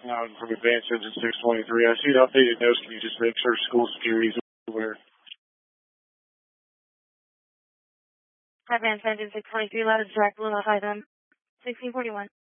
From Advanced Engine 623. I see an updated notes. Can you just make sure school security is aware? Advanced Engine 623, loud direct, Lima 5M, 1641.